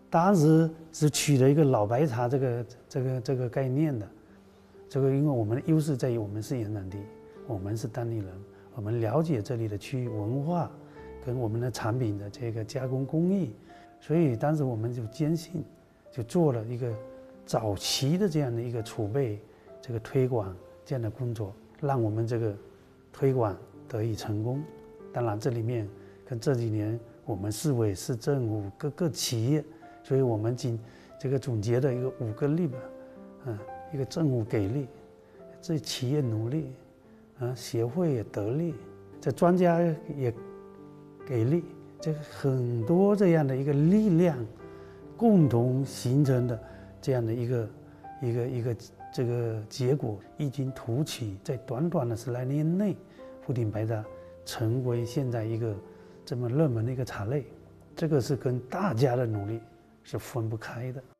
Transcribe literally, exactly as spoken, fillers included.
当时是取了一个老白茶这个这个这个概念的。这个因为我们的优势在于我们是原产地，我们是当地人，我们了解这里的区域文化，跟我们的产品的这个加工工艺，所以当时我们就坚信，就做了一个早期的这样的一个储备、这个推广这样的工作，让我们这个推广得以成功。当然，这里面跟这几年我们市委、市政府各个企业，所以我们仅这个总结的一个五个力吧，嗯。一个政府给力，这企业努力，啊，协会也得力，这专家也给力，这个很多这样的一个力量，共同形成的这样的一个一个一个这个结果，异军突起，在短短的十来年内，福鼎白茶成为现在一个这么热门的一个茶类，这个是跟大家的努力是分不开的。